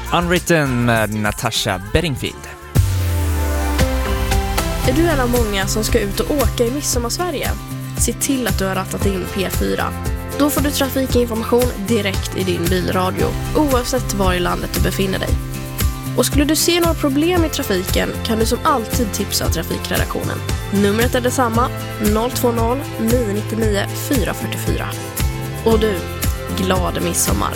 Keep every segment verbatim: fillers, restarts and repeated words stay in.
Unwritten med Natasha Bedingfield. Är du en av många som ska ut och åka i Midsommarsverige? Se till att du har rattat in P fyra. Då får du trafikinformation direkt i din bilradio, oavsett var i landet du befinner dig. Och skulle du se några problem i trafiken kan du som alltid tipsa trafikredaktionen. Numret är detsamma, noll två noll nio nio nio fyra fyra fyra. Och du, glad midsommar!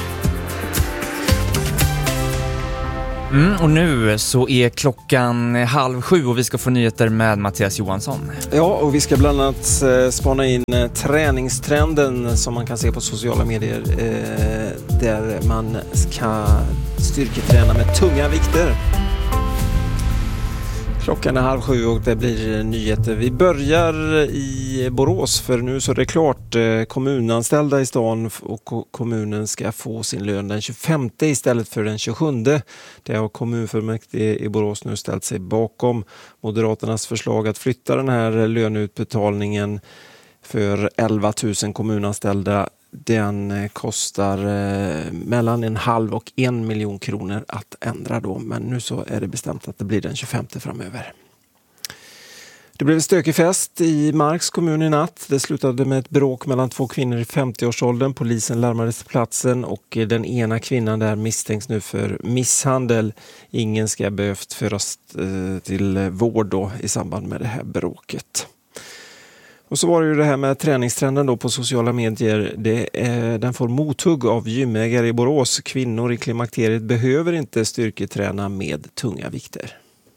Mm, och nu så är klockan halv sju och vi ska få nyheter med Mattias Johansson. Ja, och vi ska bland annat eh, spana in eh, träningstrenden som man kan se på sociala medier eh, där man ska styrketräna med tunga vikter. Klockan är halv sju och det blir nyheter. Vi börjar i Borås för nu så är det klart. Kommunanställda i stan och kommunen ska få sin lön den tjugofemte istället för den tjugosjunde. Det har kommunfullmäktige i Borås nu ställt sig bakom Moderaternas förslag att flytta den här löneutbetalningen för elva tusen kommunanställda. Den kostar eh, mellan en halv och en miljon kronor att ändra då. Men nu så är det bestämt att det blir den tjugofemte framöver. Det blev en stökig fest i Marks kommun i natt. Det slutade med ett bråk mellan två kvinnor i femtioårsåldern. Polisen larmades till platsen och den ena kvinnan där misstänks nu för misshandel. Ingen ska ha behövt föras eh, till vård då i samband med det här bråket. Och så var det ju det här med träningstrenden då på sociala medier. Det är, den får mothugg av gymägare i Borås. Kvinnor i klimakteriet behöver inte styrketräna med tunga vikter.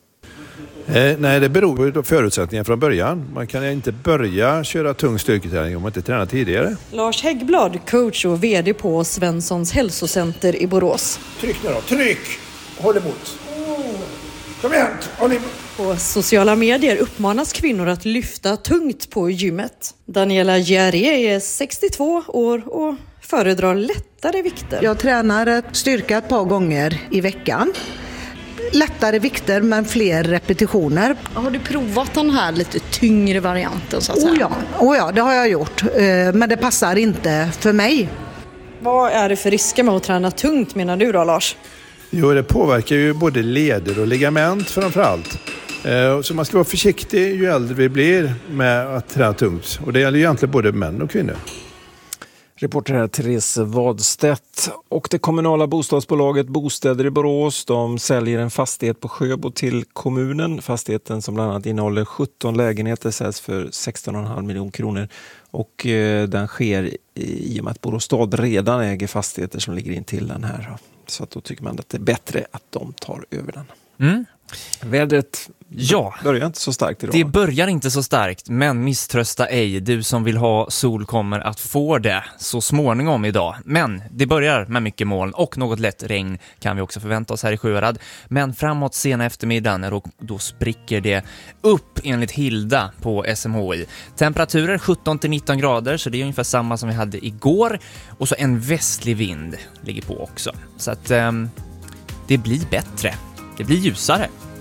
Eh, nej, det beror på förutsättningarna från början. Man kan inte börja köra tung styrketräning om man inte tränar tidigare. Lars Häggblad, coach och vd på Svenssons hälsocenter i Borås. Tryck nu då, tryck! Håll emot. Kom igen, håll emot. På sociala medier uppmanas kvinnor att lyfta tungt på gymmet. Daniela Gärre är sextiotvå år och föredrar lättare vikter. Jag tränar styrka ett par gånger i veckan. Lättare vikter men fler repetitioner. Har du provat den här lite tyngre varianten så att säga? Oh ja, oh ja, det har jag gjort. Men det passar inte för mig. Vad är det för risker med att träna tungt menar du då, Lars? Jo, det påverkar ju både leder och ligament framförallt. Så man ska vara försiktig ju äldre vi blir med att träna tungt. Och det gäller ju egentligen både män och kvinnor. Reporter här Therese Wadstedt. Och det kommunala bostadsbolaget Bostäder i Borås, de säljer en fastighet på Sjöbo till kommunen. Fastigheten som bland annat innehåller sjutton lägenheter säljs för sexton komma fem miljoner kronor. Och eh, den sker i och med att Borås stad redan äger fastigheter som ligger in till den här. Så att då tycker man att det är bättre att de tar över den. Mm. Vädret ja. börjar inte så starkt idag. Det börjar inte så starkt, men misströsta ej. Du som vill ha sol kommer att få det så småningom idag. Men det börjar med mycket moln och något lätt regn kan vi också förvänta oss här i Sjuhärad. Men framåt sena eftermiddagen då, då spricker det upp enligt Hilda på S M H I. Temperaturer sjutton till nitton grader, så det är ungefär samma som vi hade igår. Och så en västlig vind ligger på också. Så att um, det blir bättre. Det blir ljusare.